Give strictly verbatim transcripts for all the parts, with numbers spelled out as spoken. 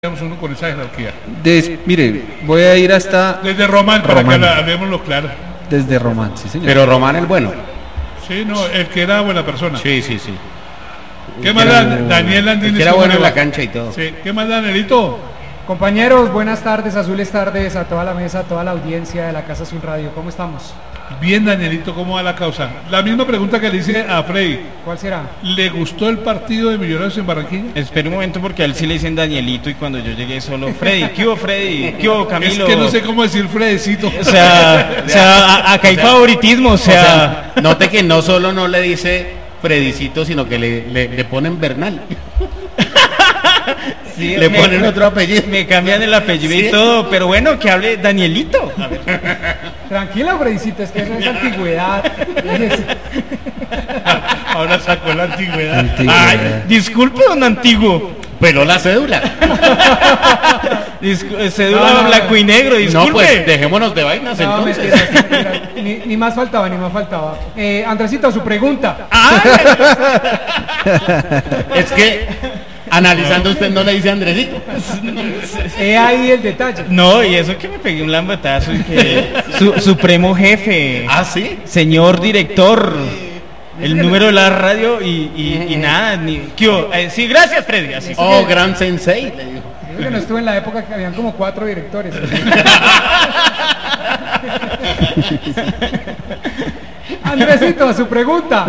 uno con esa jerarquía. Des, mire, voy a ir hasta... Desde Román, para Román. que la, hablemoslo claro. Desde Román, sí señor. Pero Román el bueno. Sí, no, el que era buena persona. Sí, sí, sí. ¿Qué más da Daniel Andrés? Que era bueno en la cancha y todo. Sí, ¿qué más da Danielito? Compañeros, buenas tardes, azules tardes, a toda la mesa, a toda la audiencia de la Casa Azul Radio. ¿Cómo estamos? Bien, Danielito, ¿cómo va la causa? La misma pregunta que le hice a Freddy. ¿Cuál será? ¿Le gustó el partido de Millonarios en Barranquilla? Espera un momento porque a él sí le dicen Danielito y cuando yo llegué solo Freddy, ¿qué hubo Freddy? ¿Qué hubo Camilo? Es que no sé cómo decir Fredecito. O sea, o sea a- acá hay favoritismo, o sea, O sea, note que no solo no le dice Fredicito, sino que le, le, le ponen Bernal. sí, le me- ponen otro apellido. me cambian el apellido Sí. y todo, pero bueno, que hable Danielito. A ver. Tranquilo, Fredicito, es que eso es antigüedad. Ahora sacó la antigüedad. Antigüedad. Ay, disculpe, don Antiguo. Peló la cédula. Discu- cédula No, no, blanco no. y negro, disculpe. No, pues dejémonos de vainas No, entonces. mentiras, mentiras. Ni, ni más faltaba, ni más faltaba. Eh, Andresito, su pregunta. Es que analizando usted no le dice Andresito. He ahí el detalle. No, y eso que me pegué un lambatazo y que su, supremo jefe, Ah, sí. señor director, el número de la radio y, y, y nada, ni, ¿qué hubo? Eh, sí, gracias Freddy, así. Oh, gran sensei, le digo. Digo que no estuve en la época que habían como cuatro directores. Andresito, su pregunta.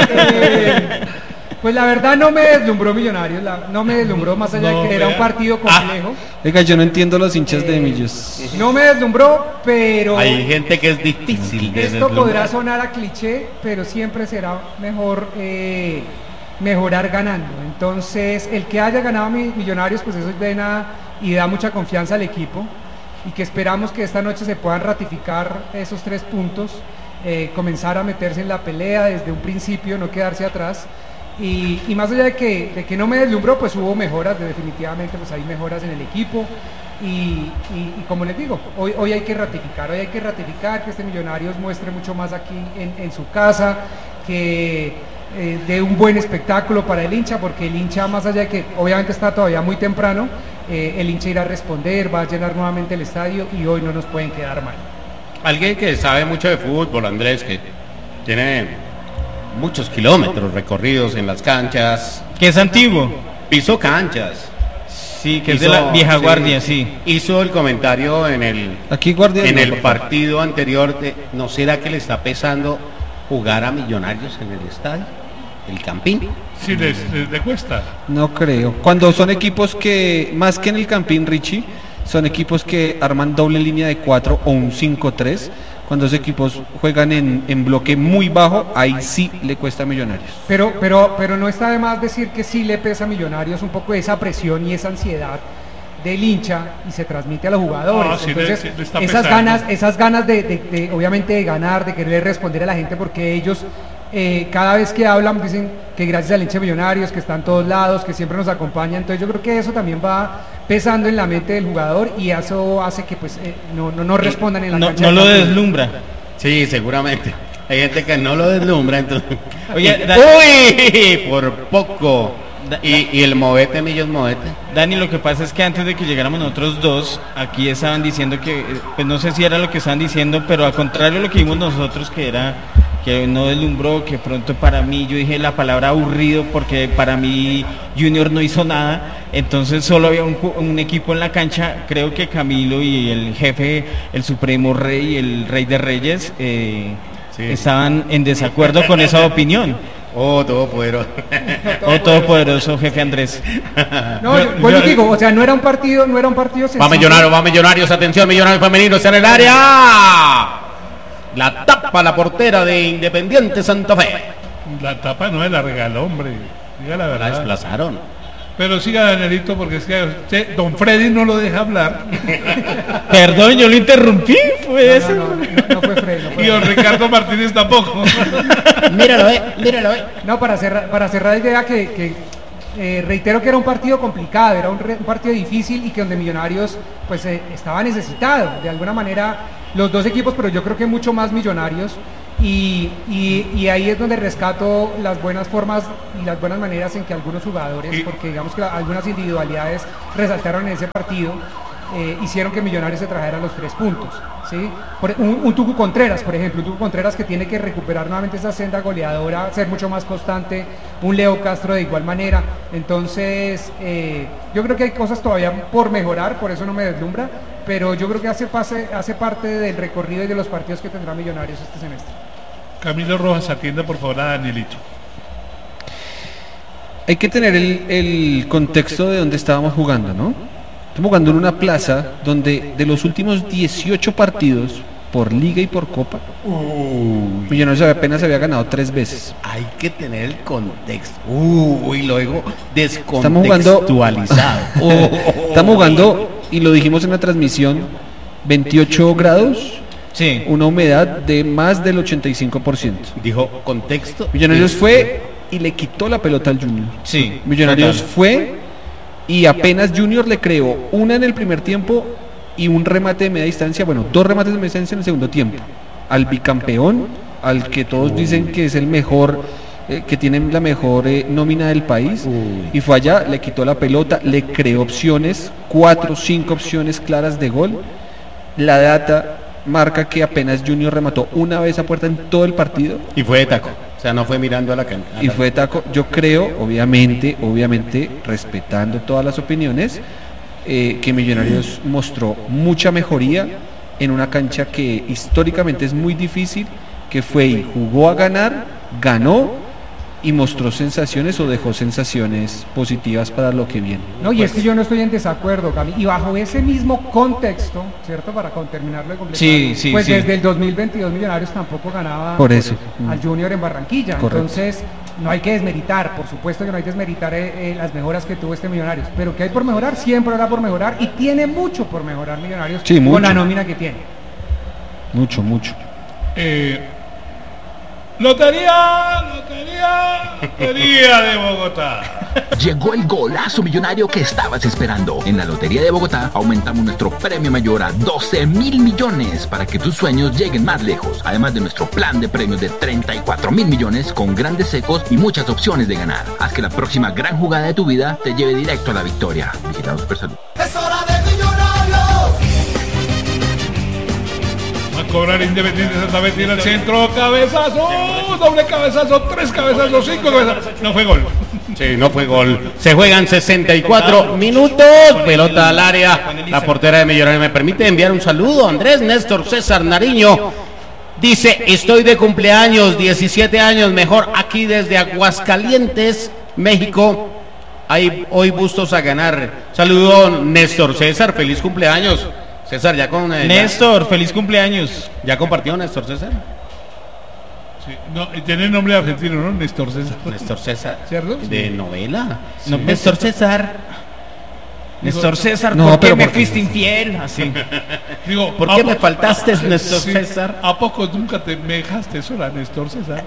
Eh, pues la verdad no me deslumbró Millonarios, la- no me deslumbró más allá No, de que era un vea. partido complejo. Oiga, yo no entiendo los hinchas de Millos. No me deslumbró, pero Hay gente que es difícil de esto podrá deslumbrar. sonar a cliché, pero siempre será mejor eh, mejorar ganando. Entonces, el que haya ganado mi- Millonarios, pues eso es de nada y da mucha confianza al equipo y que esperamos que esta noche se puedan ratificar esos tres puntos, eh, comenzar a meterse en la pelea desde un principio, no quedarse atrás. Y, y más allá de que, de que no me deslumbró, pues hubo mejoras, de- definitivamente pues hay mejoras en el equipo y, y- y como les digo, hoy, hoy hay que ratificar, hoy hay que ratificar que este Millonarios muestre mucho más aquí en, en su casa, que eh, dé un buen espectáculo para el hincha, porque el hincha, más allá de que obviamente está todavía muy temprano, eh, el hincha irá a responder, va a llenar nuevamente el estadio y hoy no nos pueden quedar mal. Alguien que sabe mucho de fútbol, Andrés, que tiene muchos kilómetros recorridos en las canchas, Que es antiguo, pisó canchas. sí, que es de Hizo- la vieja sí, guardia, sí. Hizo el comentario en el Aquí guardia. en no, el por favor. partido anterior de, ¿no será que le está pesando jugar a Millonarios en el estadio? El Campín. Sí, les, les, les cuesta. No creo. Cuando son equipos que, más que en el Campín, Richie, son equipos que arman doble línea de cuatro o un cinco tres. Cuando esos equipos juegan en, en bloque muy bajo, ahí sí le cuesta a Millonarios. Pero, pero, pero no está de más decir que sí le pesa a Millonarios un poco esa presión y esa ansiedad del hincha y se transmite a los jugadores. No, sí le- Entonces, sí le está esas pesando. ganas, esas ganas de, de- de, obviamente de ganar, de querer responder a la gente, porque ellos eh, cada vez que hablan dicen que gracias al hincha de Millonarios, que está en todos lados, que siempre nos acompaña. Entonces yo creo que eso también va pesando en la mente del jugador y eso hace que pues eh, no, no, no respondan en la No, cancha. no del lo campo. deslumbra. Sí, seguramente. Hay gente que no lo deslumbra, entonces. Oye, Y- Da- ¡Uy! Por poco. Da- Y, y el movete, Millos Movete. Dani, lo que pasa es que antes de que llegáramos nosotros dos, aquí estaban diciendo que, eh, pues no sé si era lo que estaban diciendo, pero al contrario de lo que vimos nosotros, que era que no deslumbró, que pronto para mí, yo dije la palabra aburrido, porque para mí Junior no hizo nada, entonces solo había un, ju- un equipo en la cancha, creo que Camilo y el jefe, el supremo rey, el rey de reyes, eh, Sí. estaban en desacuerdo con esa opinión. Oh, todopoderoso. Oh, todopoderoso jefe Andrés. No, yo, pues yo digo, o sea, no era un partido, no era un partido Va sencillo. Millonarios, va Millonarios, atención, Millonarios femeninos en el área. La tapa la portera de Independiente Santa Fe. La tapa no es la regaló, hombre. Diga la La verdad. desplazaron. Pero siga Danielito porque es que usted, don Freddy no lo deja hablar. Perdón, yo lo interrumpí, fue No, eso. no, no, no, no fue Fred, no fue Y don Fred. Ricardo Martínez tampoco. Míralo, eh, míralo, eh. No, para cerrar, para cerrar la idea que, que, eh, reitero que era un partido complicado, era un, re- un partido difícil y que donde Millonarios pues eh, estaba necesitado, de alguna manera los dos equipos, pero yo creo que mucho más Millonarios, Y, y, y ahí es donde rescato las buenas formas y las buenas maneras en que algunos jugadores, porque digamos que la, algunas individualidades resaltaron en ese partido, eh, hicieron que Millonarios se trajera los tres puntos, ¿sí? Por, un, un Tucu Contreras, por ejemplo, un Tucu Contreras que tiene que recuperar nuevamente esa senda goleadora, ser mucho más constante, un Leo Castro de igual manera. Entonces, eh, yo creo que hay cosas todavía por mejorar, por eso no me deslumbra, pero yo creo que hace, pase, hace parte del recorrido y de los partidos que tendrá Millonarios este semestre. Camilo Rojas, atienda por favor a Danielito. Hay que tener el, el contexto de donde estábamos jugando, ¿no? Estamos jugando en una plaza donde de los últimos dieciocho partidos por liga y por copa, Uy, Millonarios apenas había ganado tres veces. hay que tener el contexto. Uy, luego Estamos jugando, descontextualizado. estamos jugando, y lo dijimos en la transmisión, veintiocho grados, Sí. una humedad de más del ochenta y cinco por ciento. Dijo contexto. Millonarios fue y le quitó la pelota al Junior. Sí. Millonarios total. fue y apenas Junior le creó una en el primer tiempo y un remate de media distancia, bueno, dos remates de media distancia en el segundo tiempo, al bicampeón, al que todos dicen que es el mejor, eh, que tiene la mejor eh, nómina del país, Uy. y fue allá, le quitó la pelota, le creó opciones, cuatro, cinco opciones claras de gol. La data marca que apenas Junior remató una vez a puerta en todo el partido. Y fue de taco. O sea, no fue mirando a la cancha. Y fue taco. Yo creo, obviamente, obviamente, respetando todas las opiniones, eh, que Millonarios mostró mucha mejoría en una cancha que históricamente es muy difícil, que fue y jugó a ganar, ganó y mostró sensaciones o dejó sensaciones positivas para lo que viene. No, y es que yo no estoy en desacuerdo, Cami, y bajo ese mismo contexto, ¿cierto? Para con- terminarlo de completar, Sí, sí, pues sí. desde el dos mil veintidós Millonarios tampoco ganaba Por eso. al Junior en Barranquilla, Correcto. entonces no hay que desmeritar, por supuesto que no hay que desmeritar eh, eh, las mejoras que tuvo este Millonarios, pero que hay por mejorar, siempre habrá por mejorar, y tiene mucho por mejorar Millonarios Sí, con mucho. la nómina que tiene. Mucho, mucho. Eh, lotería, lotería, lotería de Bogotá. Llegó el golazo millonario que estabas esperando. En la Lotería de Bogotá aumentamos nuestro premio mayor a doce mil millones para que tus sueños lleguen más lejos. Además de nuestro plan de premios de treinta y cuatro mil millones con grandes secos y muchas opciones de ganar. Haz que la próxima gran jugada de tu vida te lleve directo a la victoria. Vigilado Supersalud. Va a cobrar Independiente Santa Fe, tira al centro, cabezazo, doble cabezazo, tres cabezazos, cinco cabezazos. No fue gol. Sí, no fue gol. Se juegan sesenta y cuatro minutos. Pelota al área. La portera de Millonarios. Me permite enviar un saludo. Andrés Néstor César Nariño dice: estoy de cumpleaños, diecisiete años, mejor aquí desde Aguascalientes, México. Hay hoy bustos a ganar. Saludo Néstor César, feliz cumpleaños. César, ya con eh, Néstor, feliz cumpleaños. ya, ya compartió Néstor César. Sí, no, y tiene nombre argentino, ¿no? Néstor César. Néstor César. ¿Cierto? De novela. No, Néstor César. Néstor César, No, ¿por qué pero me porque- fuiste infiel? Así. Digo, ¿Por ¿a qué me po- faltaste, Néstor Sí, César? ¿A poco nunca te me dejaste sola, Néstor César?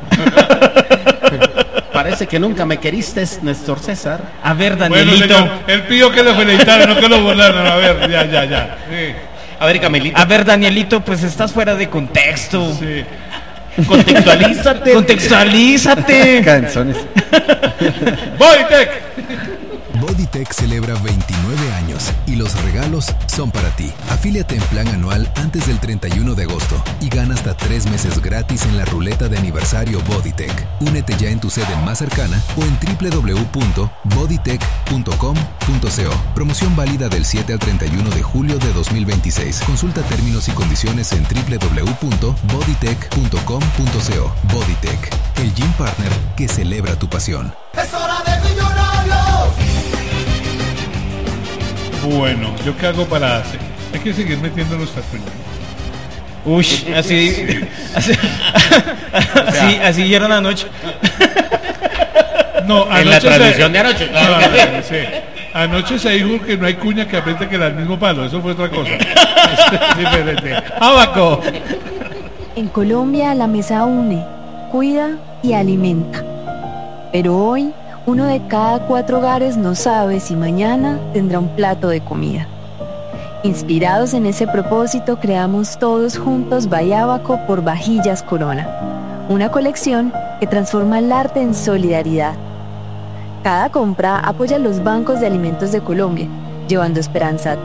Parece que nunca me queriste, Néstor César. A ver, Bueno, Danielito. señor, él pidió que lo felicitaran, no que lo burlaran. A ver, ya, ya, ya. Sí, A ver, Camilito, A ver, Danielito, pues estás fuera de contexto. sí. contextualízate. Contextualízate. Canzones. Bodytech. Bodytech celebra veintinueve años y los regalos son para ti. Afíliate en plan anual antes del treinta y uno de agosto y gana hasta tres meses gratis en la ruleta de aniversario Bodytech. Únete ya en tu sede más cercana o en doble u doble u doble u punto bodytech punto com punto co. Promoción válida del siete al treinta y uno de julio de dos mil veintiséis. Consulta términos y condiciones en doble u doble u doble u punto bodytech punto com punto co. Bodytech, el gym partner que celebra tu pasión. Bueno, ¿yo qué hago para hacer? Hay que seguir metiendo nuestras puñalas. Uy, así, así, así, así dieron anoche. No, anoche En la se- transmisión de anoche. No, no, no, sí. Anoche se dijo que no hay cuña que apriete que da el mismo palo. Eso fue otra cosa. Es diferente. Abaco. En Colombia la mesa une, cuida y alimenta. Pero hoy, uno de cada cuatro hogares no sabe si mañana tendrá un plato de comida. Inspirados en ese propósito, creamos todos juntos Bayábaco por Vajillas Corona, una colección que transforma el arte en solidaridad. Cada compra apoya los bancos de alimentos de Colombia, llevando esperanza